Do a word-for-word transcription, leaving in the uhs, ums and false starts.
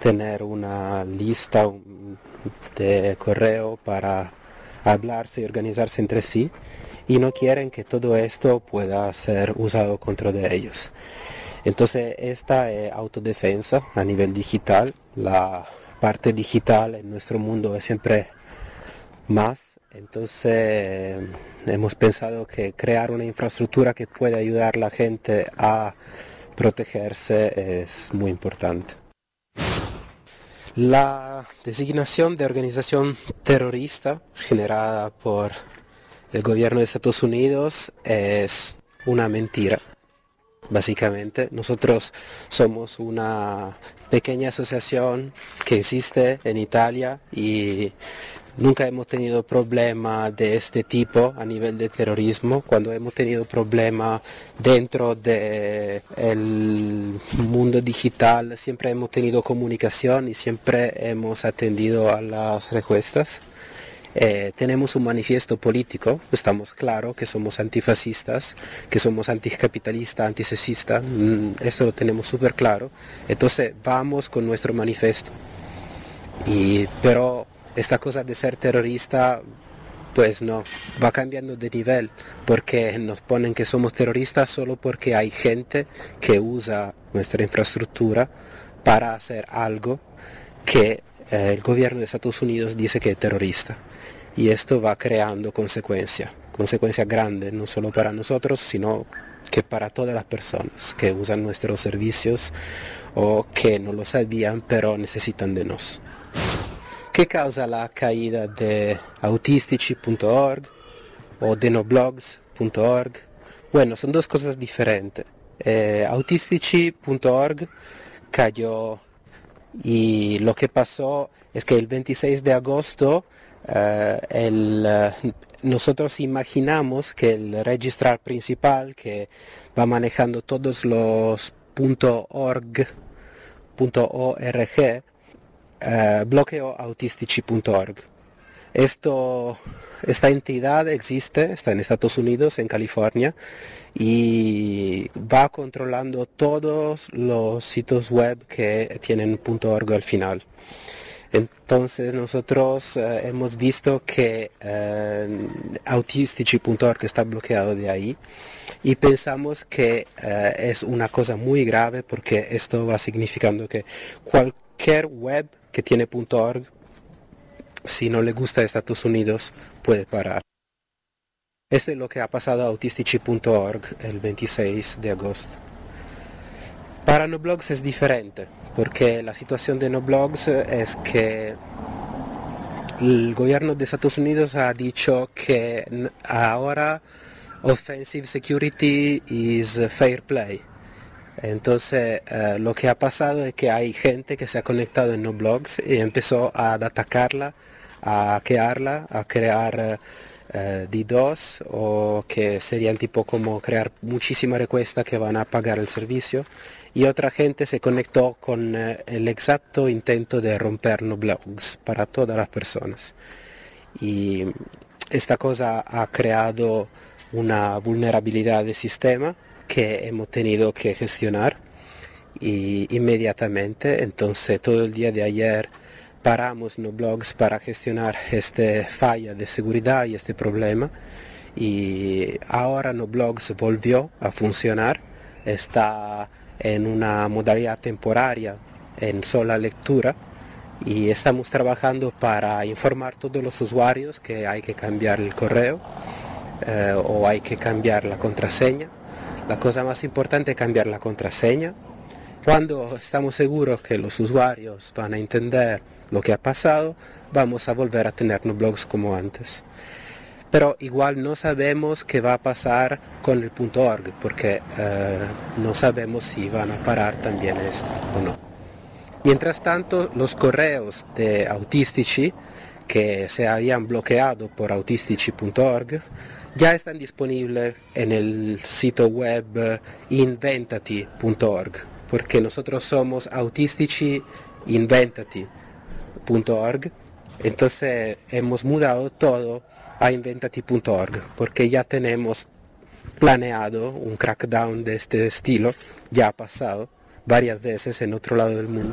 tener una lista de correo para hablarse y organizarse entre sí, y no quieren que todo esto pueda ser usado contra de ellos. Entonces esta es autodefensa a nivel digital. La parte digital en nuestro mundo es siempre más, entonces hemos pensado que crear una infraestructura que pueda ayudar a la gente a protegerse es muy importante. La designación de organización terrorista generada por el gobierno de Estados Unidos es una mentira. Básicamente, nosotros somos una pequeña asociación que existe en Italia y nunca hemos tenido problemas de este tipo a nivel de terrorismo. Cuando hemos tenido problemas dentro del mundo digital, siempre hemos tenido comunicación y siempre hemos atendido a las respuestas. Eh, tenemos un manifiesto político, estamos claros que somos antifascistas, que somos anticapitalistas, antisexistas, mm, esto lo tenemos súper claro. Entonces vamos con nuestro manifiesto. Y, pero esta cosa de ser terrorista, pues no, va cambiando de nivel, porque nos ponen que somos terroristas solo porque hay gente que usa nuestra infraestructura para hacer algo que eh, el gobierno de Estados Unidos dice que es terrorista. Y esto va creando consecuencias, consecuencias grandes, no solo para nosotros, sino que para todas las personas que usan nuestros servicios o que no lo sabían, pero necesitan de nosotros. ¿Qué causa la caída de autistici punto org o de noblogs punto org? Bueno, son dos cosas diferentes. Eh, autistici punto org cayó y lo que pasó es que el veintiséis de agosto Uh, el, uh, nosotros imaginamos que el registrar principal que va manejando todos los .org, .org uh, bloqueó autistici punto org. Esto, esta entidad existe, está en Estados Unidos, en California, y va controlando todos los sitios web que tienen .org al final. Entonces nosotros eh, hemos visto que eh, autistici punto org está bloqueado de ahí y pensamos que eh, es una cosa muy grave porque esto va significando que cualquier web que tiene .org, si no le gusta a Estados Unidos, puede parar. Esto es lo que ha pasado a autistici punto org el veintiséis de agosto. Para Noblogs es diferente, porque la situación de Noblogs es que el gobierno de Estados Unidos ha dicho que ahora offensive security is fair play. Entonces eh, lo que ha pasado es que hay gente que se ha conectado en Noblogs y empezó a atacarla, a hackearla, a crear eh, DDoS, o que serían tipo como crear muchísimas respuestas que van a apagar el servicio. Y otra gente se conectó con eh, el exacto intento de romper Noblogs para todas las personas. Y esta cosa ha creado una vulnerabilidad de sistema que hemos tenido que gestionar y inmediatamente. Entonces todo el día de ayer paramos Noblogs para gestionar esta falla de seguridad y este problema. Y ahora Noblogs volvió a funcionar, está en una modalidad temporaria, en sola lectura, y estamos trabajando para informar a todos los usuarios que hay que cambiar el correo eh, o hay que cambiar la contraseña. La cosa más importante es cambiar la contraseña. Cuando estamos seguros que los usuarios van a entender lo que ha pasado, vamos a volver a tener Noblogs como antes. Pero igual no sabemos qué va a pasar con el .org, porque eh, no sabemos si van a parar también esto o no. Mientras tanto, los correos de Autistici, que se habían bloqueado por autistici punto org, ya están disponibles en el sitio web inventati punto org, porque nosotros somos autistici inventati punto org, entonces hemos mudado todo a inventati punto org, porque ya tenemos planeado un crackdown de este estilo, ya ha pasado varias veces en otro lado del mundo.